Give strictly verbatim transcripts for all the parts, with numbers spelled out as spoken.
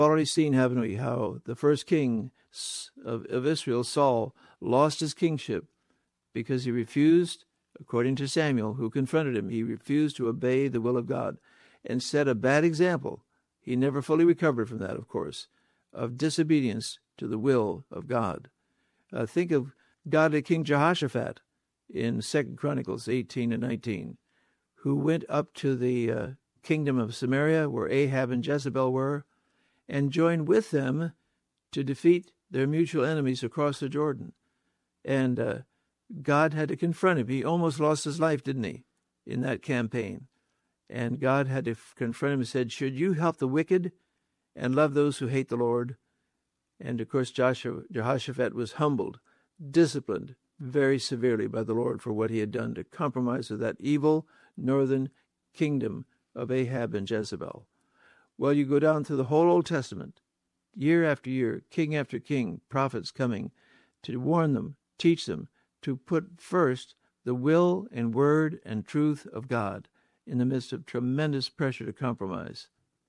already seen, haven't we, how the first king of, of Israel, Saul, lost his kingship because he refused, according to Samuel, who confronted him, he refused to obey the will of God and set a bad example. He never fully recovered from that, of course, of disobedience to the will of God. Uh, think of godly King Jehoshaphat in Second Chronicles eighteen and nineteen, who went up to the uh, kingdom of Samaria, where Ahab and Jezebel were, and joined with them to defeat their mutual enemies across the Jordan. And uh, God had to confront him. He almost lost his life, didn't he, in that campaign? And God had to confront him and said, should you help the wicked and love those who hate the Lord? And, of course, Joshua, Jehoshaphat was humbled, disciplined very severely by the Lord for what he had done to compromise with that evil northern kingdom of Ahab and Jezebel. Well, you go down through the whole Old Testament, year after year, king after king, prophets coming to warn them, teach them, to put first the will and word and truth of God in the midst of tremendous pressure to compromise.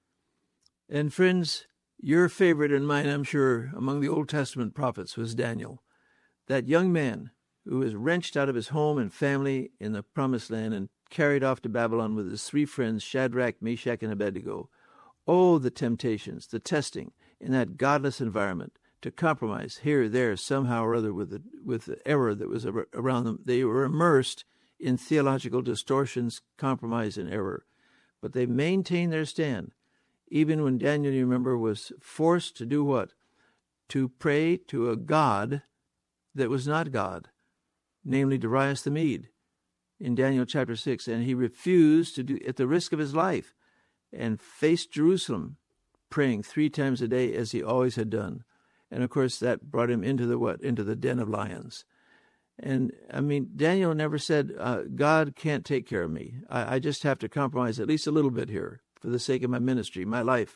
And friends, your favorite and mine, I'm sure, among the Old Testament prophets was Daniel, that young man who was wrenched out of his home and family in the Promised Land and carried off to Babylon with his three friends, Shadrach, Meshach, and Abednego. Oh, the temptations, the testing in that godless environment to compromise here, there, somehow or other with the, with the error that was around them. They were immersed in theological distortions, compromise, and error. But they maintained their stand, even when Daniel, you remember, was forced to do what? To pray to a god that was not God, namely Darius the Mede, in Daniel chapter six. And he refused to do, at the risk of his life, and faced Jerusalem, praying three times a day as he always had done. And, of course, that brought him into the what? Into the den of lions. And, I mean, Daniel never said, uh, God can't take care of me. I, I just have to compromise at least a little bit here for the sake of my ministry, my life.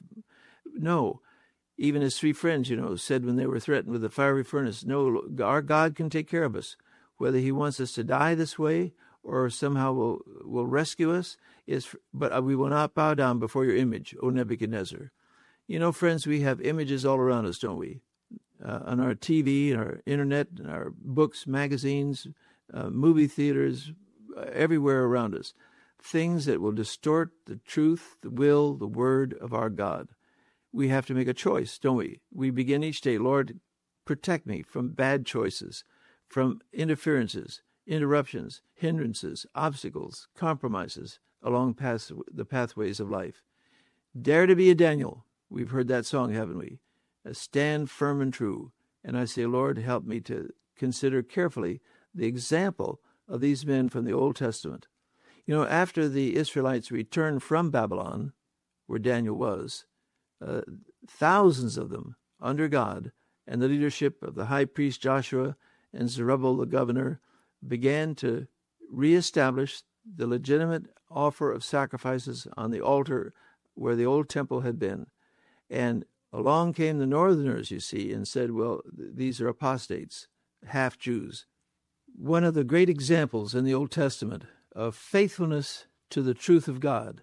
No. Even his three friends, you know, said when they were threatened with the fiery furnace, no, our God can take care of us. Whether he wants us to die this way or somehow will will rescue us, is, but we will not bow down before your image, O Nebuchadnezzar. You know, friends, we have images all around us, don't we? Uh, on our T V, our internet, and our books, magazines, uh, movie theaters, uh, everywhere around us. Things that will distort the truth, the will, the word of our God. We have to make a choice, don't we? We begin each day, Lord, protect me from bad choices, from interferences, interruptions, hindrances, obstacles, compromises along paths, the pathways of life. Dare to be a Daniel. We've heard that song, haven't we? Stand firm and true. And I say, Lord, help me to consider carefully the example of these men from the Old Testament. You know, after the Israelites returned from Babylon, where Daniel was, uh, thousands of them, under God and the leadership of the high priest Joshua and Zerubbabel the governor, began to reestablish the legitimate offer of sacrifices on the altar where the old temple had been. And along came the northerners, you see, and said, well, these are apostates, half-Jews. One of the great examples in the Old Testament of faithfulness to the truth of God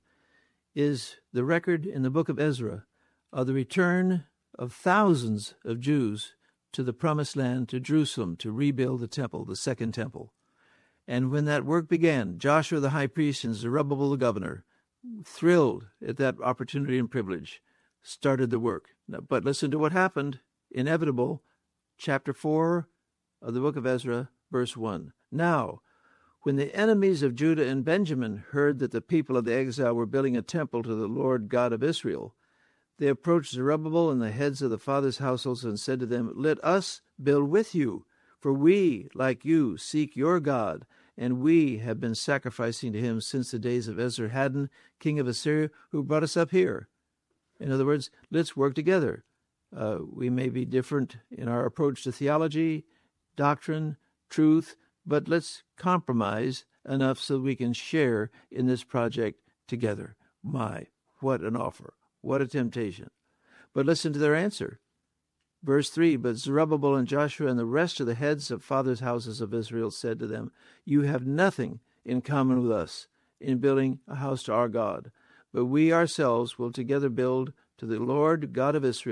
is the record in the book of Ezra of the return of thousands of Jews to the Promised Land, to Jerusalem, to rebuild the temple, the second temple. And when that work began, Joshua the high priest and Zerubbabel the governor, thrilled at that opportunity and privilege, started the work. Now, but listen to what happened. Inevitable. Chapter four of the book of Ezra, verse one. Now, when the enemies of Judah and Benjamin heard that the people of the exile were building a temple to the Lord God of Israel, they approached Zerubbabel and the heads of the fathers' households and said to them, let us build with you, for we, like you, seek your God, and we have been sacrificing to him since the days of Esarhaddon, king of Assyria, who brought us up here. In other words, let's work together. Uh, we may be different in our approach to theology, doctrine, truth, but let's compromise enough so we can share in this project together. My, what an offer. What a temptation. But listen to their answer. Verse three, but Zerubbabel and Joshua and the rest of the heads of fathers' houses of Israel said to them, you have nothing in common with us in building a house to our God, but we ourselves will together build to to the Lord God of Israel.